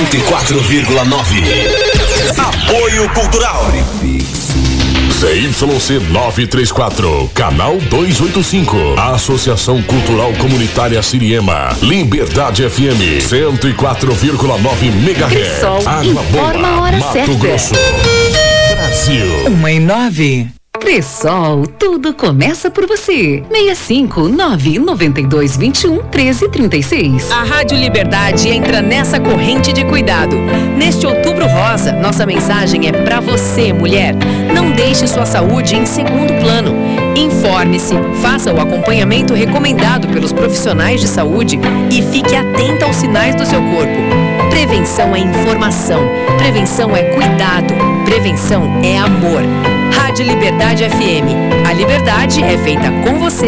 104,9. Apoio Cultural. ZYC 934, Canal 285. Associação Cultural Comunitária Siriema. Liberdade FM 104,9 MHz. Cressol Água informa a hora Mato certa. Grosso. Brasil. 1:09. Cressol, tudo começa por você. 65992211336. A Rádio Liberdade entra nessa corrente de cuidado. Neste Outubro Rosa, nossa mensagem é pra você, mulher. Não deixe sua saúde em segundo plano. Informe-se, faça o acompanhamento recomendado pelos profissionais de saúde e fique atenta aos sinais do seu corpo. Prevenção é informação, prevenção é cuidado, prevenção é amor. Rádio Liberdade FM. A liberdade é feita com você